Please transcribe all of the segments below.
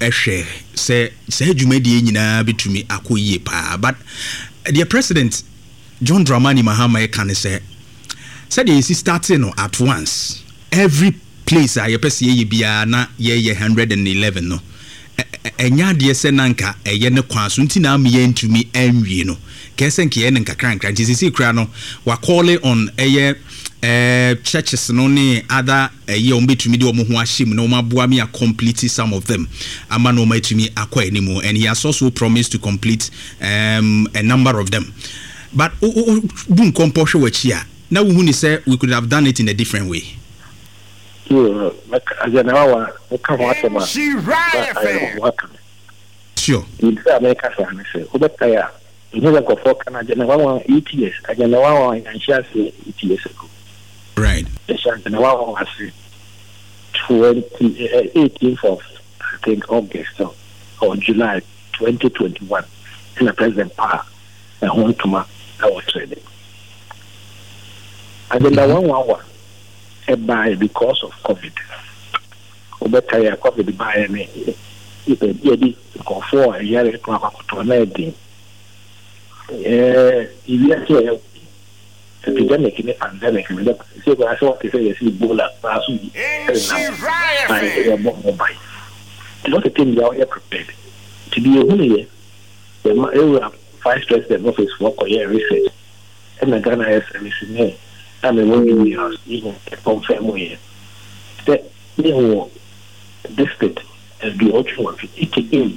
ehwe say dwumadi nyina betumi akoyie pa but the president John Dramani Mahama can say the starting no at once every place I pese ye bia na ye 111 no enya de se nanka eye ne kwa so ntina am ye ntumi anwie no kese nke ye ne nkakranka ntisi kura no wa call on eye churches no ne other ye ombetumi de omo ho ahim no maboa me complete some of them ama no matumi akwa animu and he has also promised to complete a number of them but bun komposho wachia now we say we could have done it in a different way. Sure. Right. 18th of I think August or July 2021 in the president power and home to my our training. Agenda 111 by because of COVID. Obetaya COVID by me. If a year for a year to epidemic in the pandemic, so I saw to say Ebola last week. Not a thing you are prepared to be a year. The vice president office for research and the Ghana SMC. And the one years even confirm we that the district has been also of it in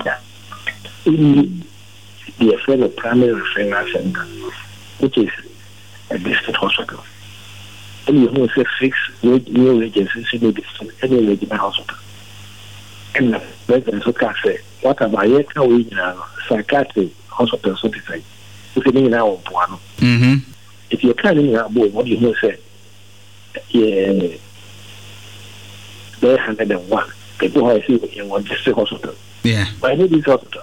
the affair of primary referral center, which is a district hospital. And you know, say 6 new agencies in the district, any regional hospital. And the president can say, what about yet? How we psychiatric hospital certified? If you need our one. If you're planning about what you know, say, yeah, they're 101 people who I see in one district hospital. Yeah. But I need this hospital.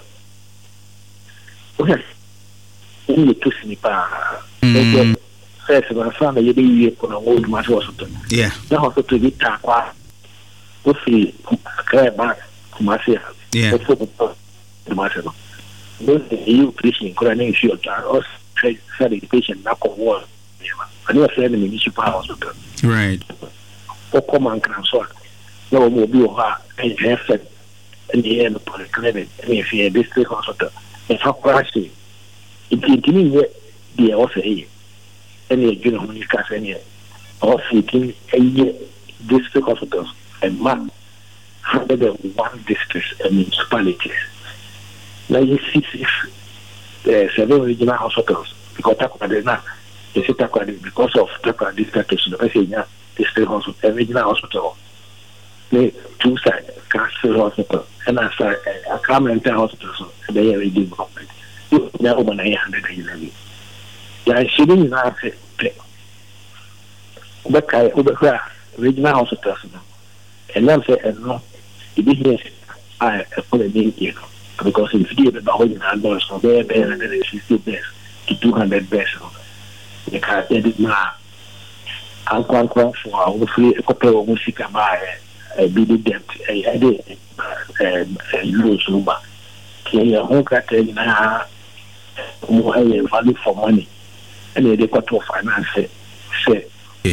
Okay. Only two sniper. First, my family, you be on a old mass hospital. Yeah. The hospital be Takwa. Hopefully, clear back to Marcia. Yeah. The Marcia. Those you preaching, could I shoot us? Said the patient back of war. I never said in the municipal hospital. Right. Or common council. No more be and have in the end of the polyclinic, and if you district hospital, if I crash it, it didn't be also a any junior municipal any or 18 district hospitals and 101 districts and municipalities. Now you see 7 regional hospitals because because of this status, the district hospital, regional hospital, the 2 sides, cancer hospital, and a mental hospital, and they are already government. Now, over 911. There is shooting in our but I over regional hospitals, and then say, no, it is I put a name here. Because if you get the whole numbers from there, and then it's 50 beds to 200 beds. The car did now. I'm quite for hopefully a couple of music by a big debt, a loose number. Your home cat now more value for money, and they got to finance it. Say,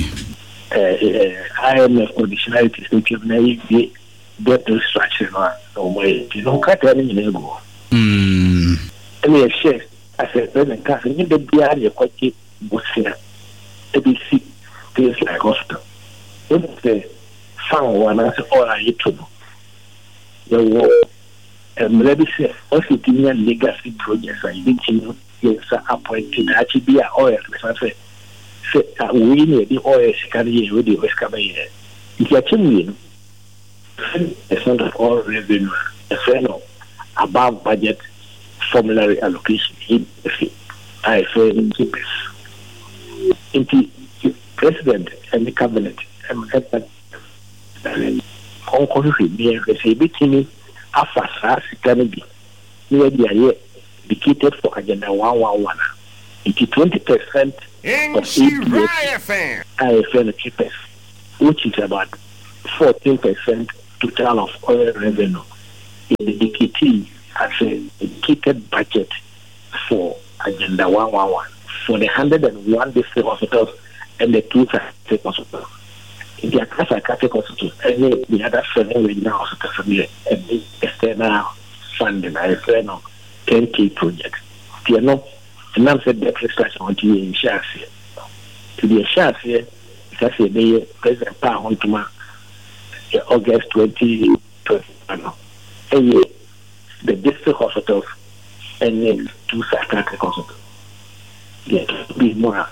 IMF conditionalities, which have made debt restructuring or way. You don't cut any label. And we share. I said, President Castle, you don't be out of your quality books here. ABC, things like hospital. When they found one answer, all I need to know. The war, maybe say, also doing legacy projects, I didn't yes, appointed actually be an oil. Say, we need the oil, carry with the West Cabay. If you're changing, % of all revenue, a above budget formulary allocation I say in keepers. Into president and the cabinet and concurrently near the CBT after can be near the year dedicated for agenda 111 into 20% of IFN keepers, which is about 14% total of oil revenue. dedicated as a dedicated budget for Agenda 111 for the 101 district hospitals and the 2 psychiatric hospitals. In the psychiatric hospitals, and the other 7 regional hospitals, and the external funding, I say no 10K projects. You know, and I'm saying that restriction on to in shares here. To be a shares here, because the President Power to August 2021, and the district hospitals and the 2 psychiatric hospitals. There to be more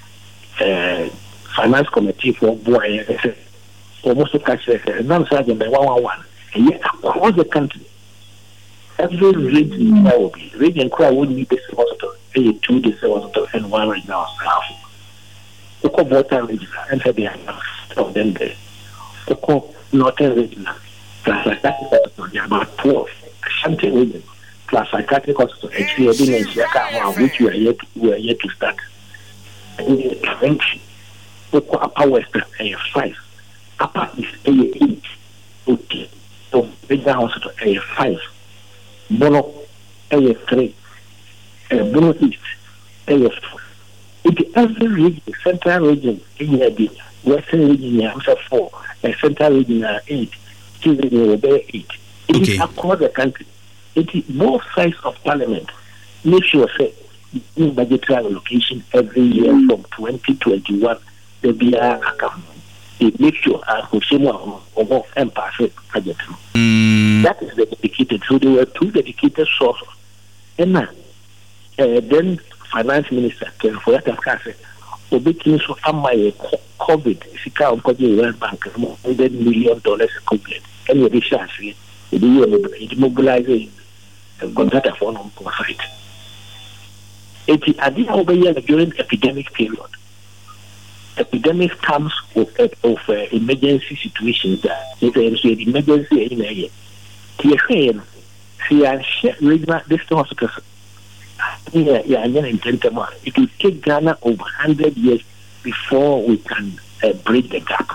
finance committee for boy almost a catch non-sergeant by 111, and yet across the country, every region will be region crowd would need this hospital, 2 district hospitals and 1 regional hospital. Oko Volta regional, and they have of them there. Oko Northern regional, plus psychiatric hospital, they are about 12. Ashanti region, plus psychiatric hospital, actually, I didn't see which we are yet to start. Prevention. Upper Western A5, Upper East A8, okay. So regional hospital A5, Bono A3, Bono East A4. In every region, central region, A western region, 4, and central region 8, region 8. It is across the country. It is both sides of parliament. Make sure say in budgetary allocation every year from 2021. The BR account. It makes sure or and pass it budget. That is the dedicated. So there were 2 dedicated sources. And then finance minister for that said, Obikin so am my COVID Sika of World Bank $100 million equivalent. And the shares it mobilizing contractor for non-profit. It is idea over here during epidemic period. Epidemic comes of emergency situations that if there is an emergency in a year. Regional district hospitals. It will take Ghana over 100 years before we can bridge the gap.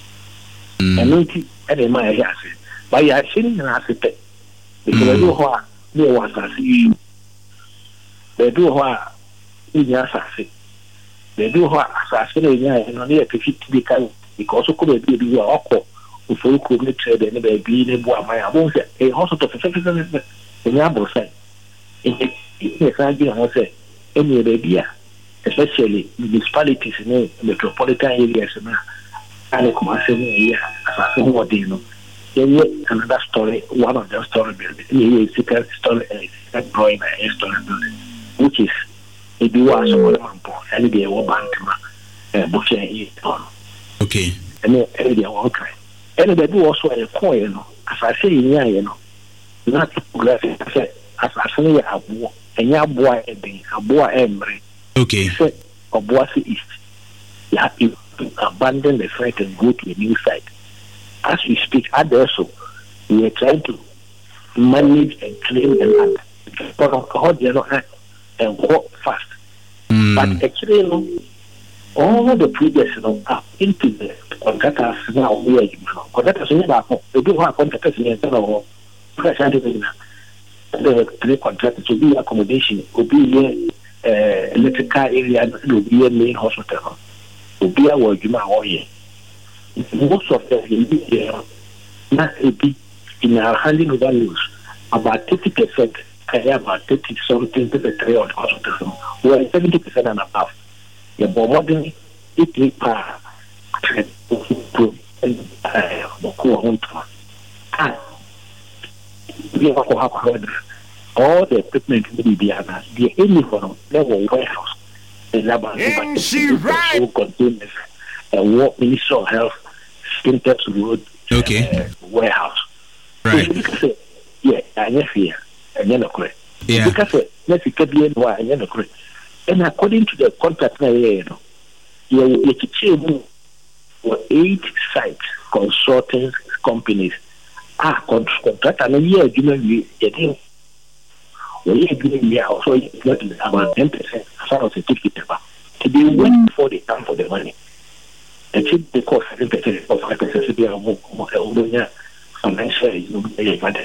And my yes, but you are sitting in a because they do what they want to see. They do what in your assassin. They do what assassinate and only a 50 because of could be a awkward before you could trade and be in a won't say a hospital for in Yabo side. In the idea, I say, any baby, especially municipalities in the metropolitan areas and the commercial area, assassin what they know. Then another story, one of the story building, a secret story, drawing a story building, which is if you are someone and they were bantam, butcher on. Okay. And they are okay. And they do also a coin, as I say, not graphic, as I say, a young boy, a boy, Emery. Okay. Of Boise East. You have to abandon the site and go to a new site. As we speak, also, we are trying to manage and claim the land. But and work fast. But actually, all the projects are into the contractors now. We are contractors in they do have contractors in the 3 contractors to be accommodation, will be electrical area, will be a main hospital, will be a word you know. Most of them will be there, not a bit in our handling values, about 30%, about 30 something to the 3 on hospital, we are 70% and above. The modern it per all the equipment will be there. The only one level warehouse, the lab containers, and Ministry of Health, Spintex Road, warehouse. Right. Yeah, I fear, and then correct. Because let's be and correct. And according to the contract, you for 8 sites, consulting companies contract and a year we getting also about 10% as far as certificate to be waiting before they come for the money. And if they cost 7% or 5% financially, you know,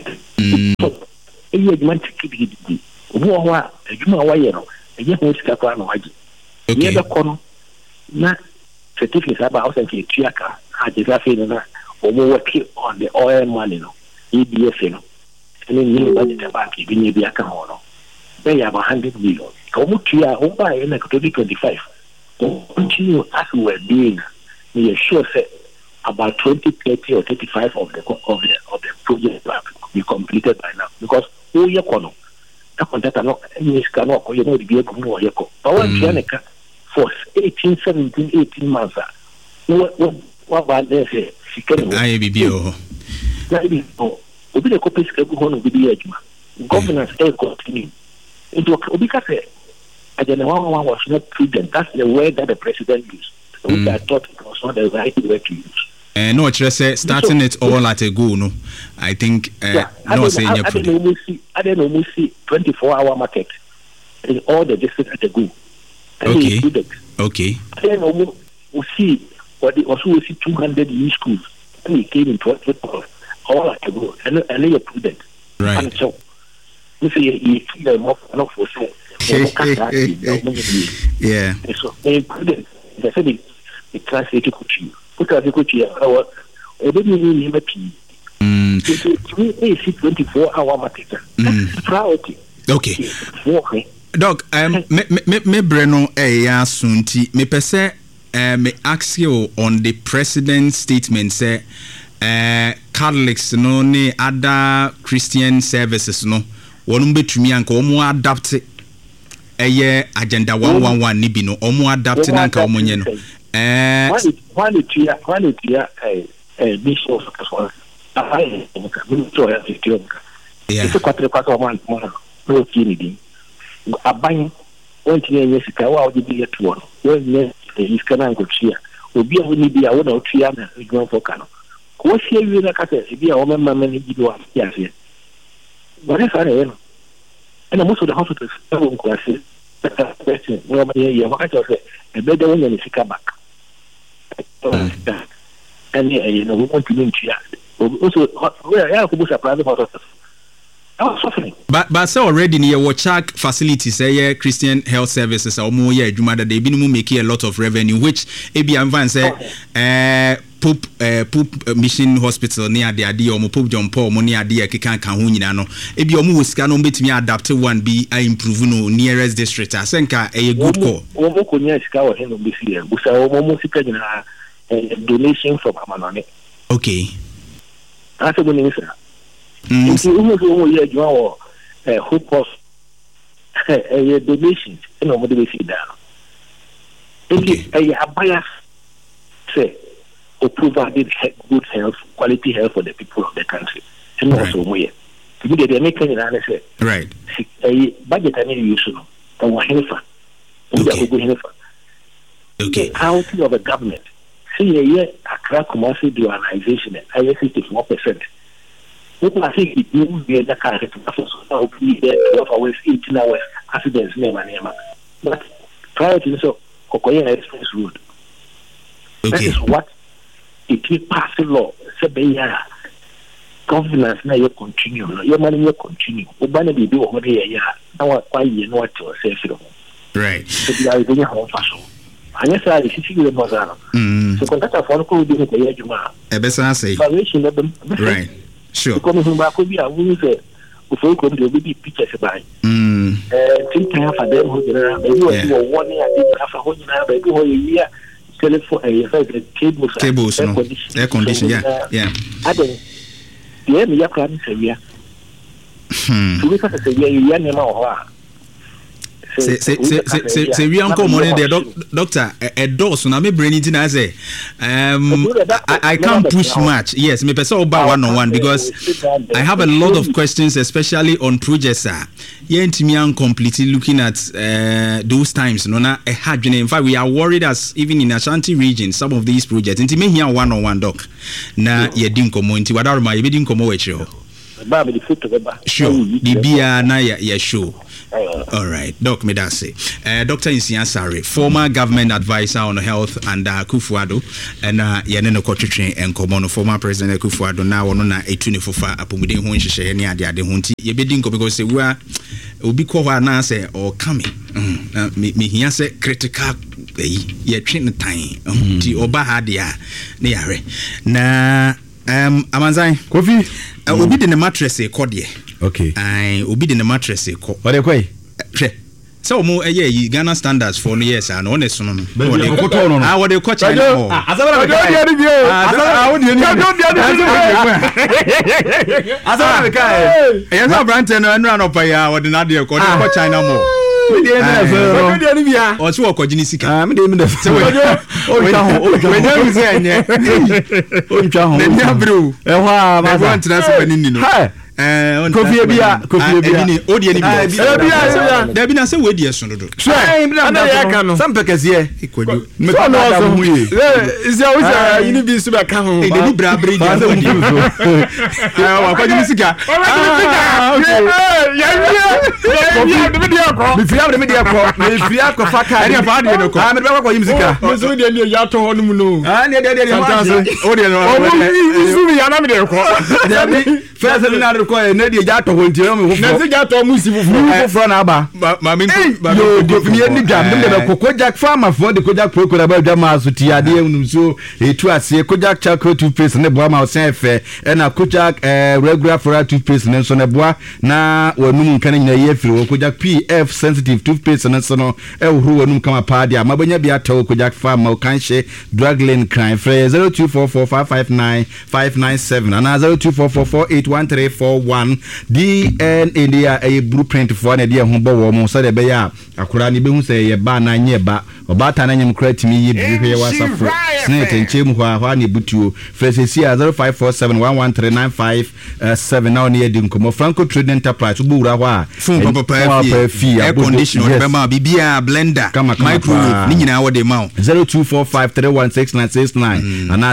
you man to keep it. Who are you know why you know? And yet, most people are not. Okay. The corner, not certificates about and Chiaka, had the Rafina, or working on the oil money, no, EBS, you know, and then you budget about it, you be a camono. They have 100 million. Come to your home by 2025. Continue as we were doing. We are sure that about 20, 30, or 35 of the project will be completed by now. Because all your corner, that contact are not any scanner or you know the vehicle or your call. But one Janica for 18, 17, 18 months. What about this? She can be a copy schedule with the edge. Governance air continue. It will because I don't know one was not prudent. That's the word that the president used. Which I thought it was not the right word to use. No, just say starting it all at a go. No, I think no saying your prudent. I don't know. We see 24-hour market in all the districts at a go. Okay. I don't know. We see what also we see 200 new schools. And we came in 2012 all at a go. And you're prudent. Right. And so we see you feel more for sale. Yeah. So prudent. They said it translated to you. Put a good year. Our every it's 24-hour market. That's priority. Okay. Doc, me Breno sunti me pese me ask you on the president's statement say Catholics no ne other Christian services no wonum betumi anka omo adapt agenda 111 ni bi no omo adapt na anka omo nye no bishop so it's a quarter one no kini aban onti enye sika wa odi bi eto no we iska na nkochia obi a woni bi a wona otua na edwan foka no ko sie wi na kata bi a o memma mani bi do afia afia bare fa na no and most of the hospitals don't class no ya wa kata se e be de wona ni sika back and you know we want to ntua also we are ko busa private hospitals. But so already near Wachak facilities, Christian health services, or more adwuma that they been making a lot of revenue, which ABM Van say Poop Mission Hospital near the idea or Pope John Paul money idea can no. Ebi omu scan on bet me adapt one be improve no nearest district. I think a good call. Donation from Amanone. Okay. That's a good answer. If you almost hope of a donation, you know what they see down. If a bias say or provided good health, quality health for the people of the country, and also way. To be the American answer, right? A budget and use no, or helper. Okay. County of a government. See a year a crack commercial dualization at 54%. People are saying it will be a car to be there 12 hours, 18 hours, accidents, name. But prior to so, Kokoya Express Road. That is what it will pass the law. Say, governance now you continue. Your money will continue. Obana be do over here. Now, why you know what to say? Right. So, you are doing home fashion. And yes, I see you in Mazano. So, contact a phone call with the Juma. A better say. Right. Sure. Coming from back will be a woman before come to be pictures by. Think time for them who are maybe 1 year, I didn't have a whole year, telephone, cables, air condition, yeah. I don't. Yeah, me, can say, yeah. So we can say, yeah, you say we uncle money there doctor a dose na me brain it I say I can't push much. Yes, me person about one-on-one because I have a lot of questions, especially on projects. I'm completely looking at those times. No, na in fact we are worried as even in Ashanti region some of these projects. Inti me here one-on-one doc. Na ye din komo inti wadaruma ye din komo weche ho. ba me the photo ba sure bibia na ya show. All right, Doc Medase. Dr. Insia Sare, former government advisor on health and Kufuado, and Yaneno Kotritrain and Komono, former President Kufuado, now on a 24 Apumidin Hunshi, any idea the Hunti, ye bidding because we are Ubiko Nase or coming. Me here say critical, ye train the time, the Obahadia, neare. Na, Amanzai, Kofi, will be in the mattress a cordier. Okay. I will be in the mattress. What are you? So more Ghana standards for years and honest on. What they coach? I Branton and run up by our Nadia China more. Also, Kojinisika. I'm the Kojak farmer for the Kojak Pro Kodabama Sutia, so to us, Kojak Chaco toothpaste and the Boama Safe, and a Kojak regular for toothpaste and son of bois. Now, when Moon Canning a year through Kojak PF sensitive toothpaste and so on, who will come a party. Mabanya Biato Kojak farmer, Kanche, drug lane crime, 0244559597, and 0244481341. DN India a blueprint for an idea humble woman so the bear. Akurani be who say ye ba na nye ba obata na nyem krati mi ye bi wasafo snake enchem ho ni butuo fresesia 0547113957 now near dinkomo Franco Trade Enterprise buura ho a phone papa air conditioner be ma bibia blender microwave ni nyina wo de ma 0245316969 and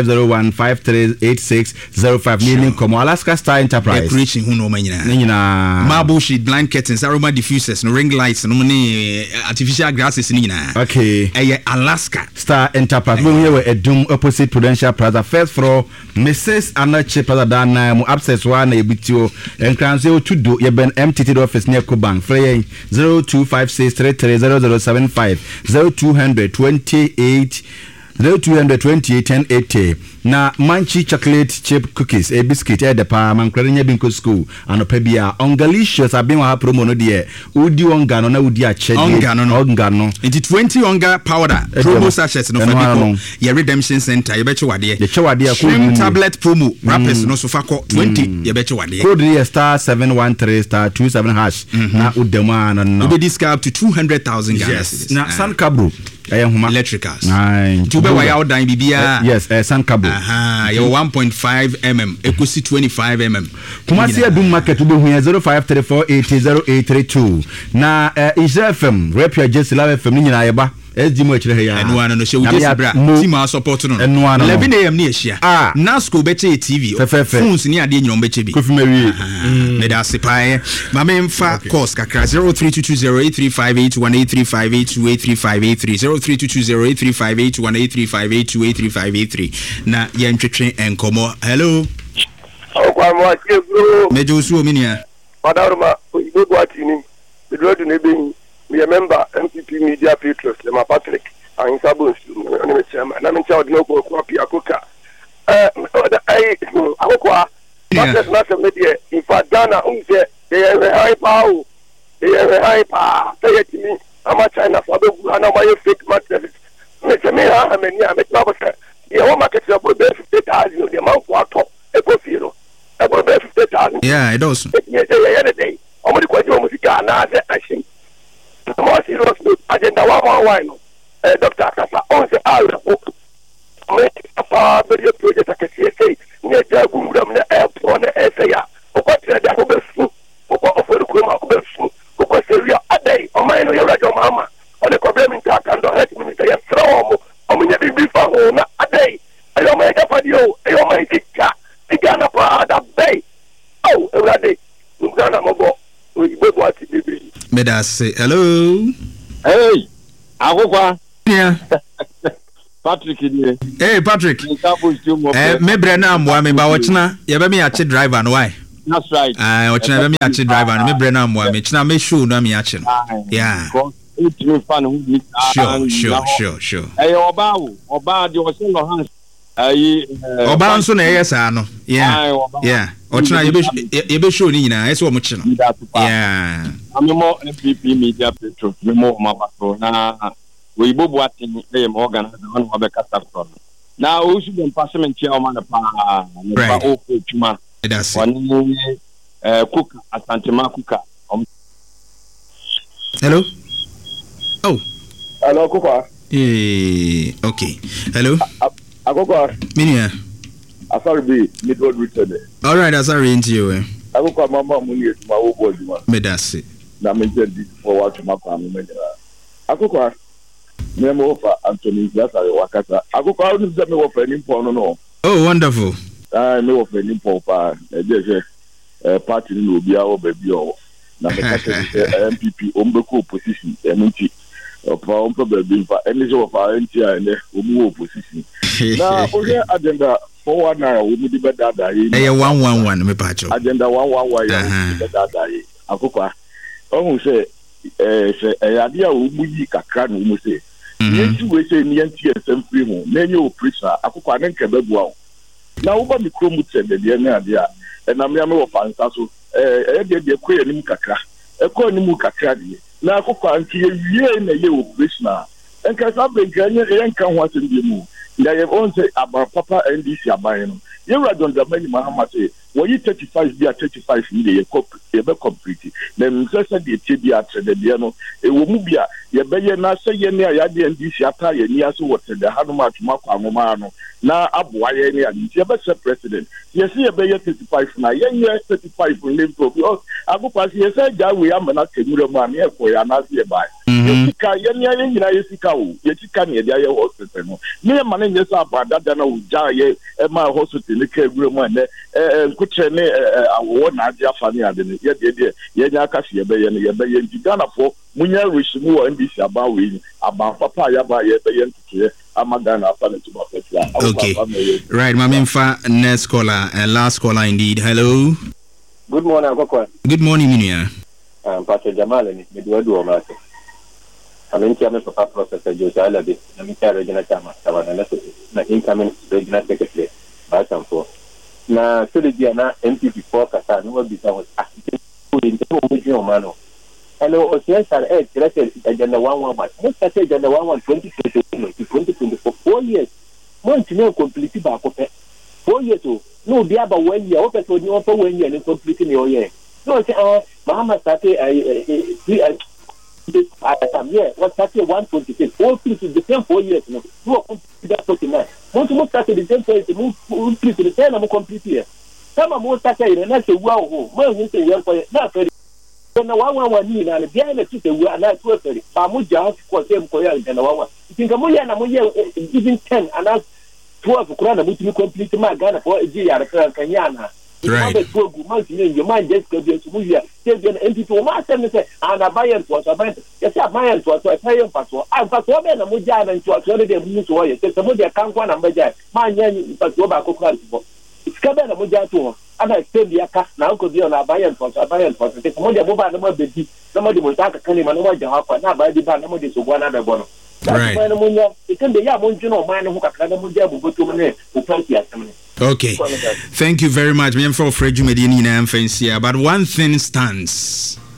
0501538605 ni dinkomo Alaska Star Enterprise creation hu no ma nyina marble sheet blind curtains aroma diffusers no ring lights no ni artificial grasses ni nyina. Okay. Alaska Star Enterprise. We were a doom opposite Prudential Plaza. First floor, Mrs. Anache Plaza Dana, access one a bit you and cancel to do your Ben MTT office near Kubank. Frey 0256330075 0228 1080 na Manchi chocolate chip cookies a biscuit at the Parman Crania Binko School and Pebia Ongalicious have been a promo no dear Udi Ongano na Udia Ched Ongano into 20 Onga powder promo sachets no for your redemption center you bet you what the shrimp tablet promo rappers no so for 20 you bet you what code *713*27# na udema no be discount to 200,000 yes na San Cabro electricals to be wire out down bibia yes San Cabro your 1.5 mm equals 25 mm Kumasi Adum market ube huya 0534800832 na Israel FM rep your just love FM ni nyina yeba SDMO echire ya enu ano no she we just bra team our support no 11 am ni ehia na school beche TV phones ni ade nyom beche bi kofi mawie me da sepae ma me mfa course kakra 03220835818358 na ye ntwetwe enkomo hello Okwamo Chegro mejo su ominia Padaruma Igbo Atini the road ne be we member MPP Media Petros Lema Patrick and Sabun na chairman na mencha odino ko apia koka akokwa Patrick na se media in fact Ghana unse they hyper tayetimi ama China for be na my fake mattress me ha ameni ametwa ko se ye wo market ya bo 50,000 the man kwa top e ko firo e bo 50,000 yeah it does yeah day omudi kwa jo musika na se ashin more serious agenda 111 Dr. Akasa on the hour make a very project akasiye ne ja gumram na airport na esaya okwatre da ko befu okwa ofori ko ma ko befu okwa seria adai o mai no yura jo mama on the problem in ka ndo head minister ya from o munya bibi fa ho na adai ayo mai ka fadio ayo mai tikka igana pa da bay oh Uganda Mobo, we both watch it. Medase, hello. Hey, Agokwa. Yeah. Patrick. Hey, Patrick. Me Brenna Mwa, me Bawachna, Yabami Achi driver, and why? That's right. Ochina me Achi driver, and me Brenna Mwa, me China me shoe, no me Achin. Yeah. Sure. Hey, Oba, you was in your hands. Oba nso na yes ano. Yeah. Ochina you be show ni na, eso mo chino. Yeah. Amemo MPP media petro, memo mabato na we bobu atin e mo organize on Obeka Stafron. Now we should be passing chairman pa Okuma. That's it. Cook Asantema Kuka. Hello. Oh. Hello, Kuka. Okay. Hello. Agokwa. Minia. Asari be midroad return. All right, Asari into you. Agokwa mama muni ma wo boy ma. Medasi. Na me di forward to mapa me me. Agokwa. Me mo fa Anthony Jasare wakata. Agokwa onu se me wo fa nimpo no. Oh, wonderful. Me wo fa nimpo pa. Je party ni obi a wo ba bi o. Na me ka MPP ombeku opposition emunti. Opa ompa ba bi fa eni so fa enti a ene omu opposition. Na oje agenda forward na wo di beda da yi. 111 me pa cho. Agenda 111 ya beda da yi. Akokwa. Ohun se ade a wo yi kakra no mu se. Yenti we se ni enti esem free ho. Na enye operation akokwa ne nka babu a. Na wo ba mi kromu tsende de na ade a. Na me wo fansa so de koye ni mu kakra. Ko ni mu kakra de. Na akokwa anti ye na ye operation a. Enka sa benkanye enka ho asem mu. Na ye on say about papa NDC aban no. Ye John Dramani Mahama say we 35 be 35 ni ye be complete. Na msese de tie bi atrede de no e wo mu bia ye be ye na say ye ne ya de NDC ata ye ni aso wote de hanu atuma kwa ngoma no na aboa ye ne ya ye be say president ye say ye be ye 35 na ye 35 ni pro agopasi ye say ja we amana kenure ma na e ko ya na say bai ka ye ne ye nyina ye sika o ye sika ne de ye hospital no ne ma ne sa abada da na o ja ye e ma hospital ne ka gure mu ne nkutre ne awo na ade afa ne ade ne ye de ye nya aka ye be ye Ghana for munya rishimu wa NDC aba we aba papa ya ba ye be ye ntuke amagana afa ne tuba petla. Okay. Right, Mamimfa, next caller and last caller indeed. Hello. Good morning, Agokwa. Good morning, Minia. Pastor Jamal ni Medwadu Omate. Amintia me papa Professor Jose Alabi, na mintia regional chama, na incoming regional secretary, Basamfo. Na Sylvia na MPP for Kasa, no bisa was acting in the Omano. Hello, Osiasar, agenda 111. Most say agenda 2021 to 2024, 4 years. Months no completely back up. 4 years to no, the other 1 year, open to the upper 1 year and completing your year. No, Mahama started what started 126. All things is the same 4 years. No, you are 49. Most started the same place, move to the same, I'm complete here. Some are more started and that's a wow. More say you're for not very. Na 111 na bia na tute wu ana to aferi ba mu ja ko sem ko ya na 11 tinga mu ya na mu ya even 10 ana 12 kura na mutumi complete ma Ghana for ji ya kan ya na right to gu man tin you man just go be mu ya say be na MPP ma say say ana bayan to so bayan ya say bayan to so say yan pato an pato be na mu ja na to de mu so ya say mu de kan kwa na mbaja ma nya ni pato ba ko kra bo iskabe na mu ja to ana extend yaka na ko bi na bayan for te mo de mo ba na mo bedi na mo de mo ta ka kani ma na mo ja akwa na ba di ba na mo de so gwa na be bono right na mo nya ikende ya mo njuno man no ka na mo ja bu boto mo ne o fancy asemne. Okay, thank you very much. Me for Fred Jumedi ni na fancy, but one thing stands.